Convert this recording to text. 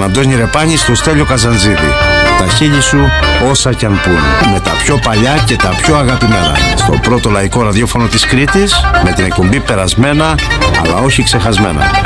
Αντώνη Ρεπάνη στο Στέλιο Καζαντζίδη. Τα χείλη σου όσα κι αν πούν. Με τα πιο παλιά και τα πιο αγαπημένα. Στο πρώτο λαϊκό ραδιόφωνο της Κρήτης, με την εκπομπή περασμένα αλλά όχι ξεχασμένα.